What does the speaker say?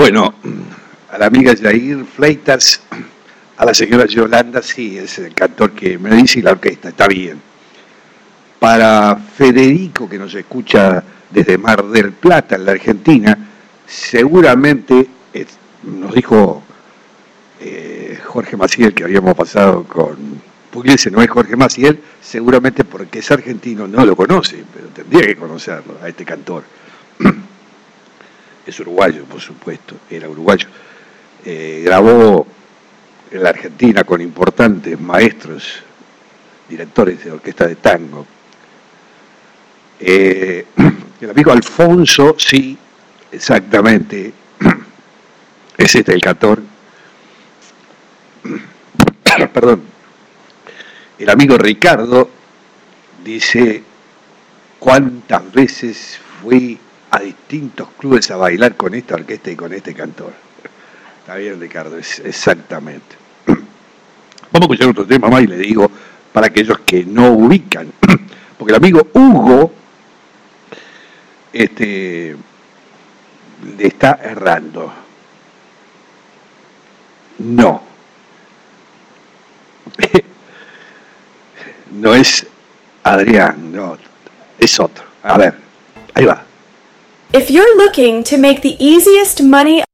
Bueno, a la amiga Jair Fleitas, a la señora Yolanda, sí, es el cantor que me dice, y la orquesta, está bien. Para Federico, que nos escucha desde Mar del Plata, en la Argentina, seguramente, nos dijo Jorge Maciel, que habíamos pasado con Pugliese, no es Jorge Maciel, seguramente porque es argentino, no lo conoce, pero tendría que conocerlo, a este cantor. Es uruguayo, por supuesto, era uruguayo. Grabó en la Argentina con importantes maestros, directores de orquesta de tango. El amigo Alfonso, sí, exactamente, es este el cantor. Perdón. El amigo Ricardo dice, ¿cuántas veces fui a distintos clubes a bailar con esta orquesta y con este cantor? Está bien, Ricardo, exactamente. Vamos a escuchar otro tema más y le digo, para aquellos que no ubican, porque el amigo Hugo le está errando. No. No es Adrián, no, es otro. A ver, ahí va. If you're looking to make the easiest money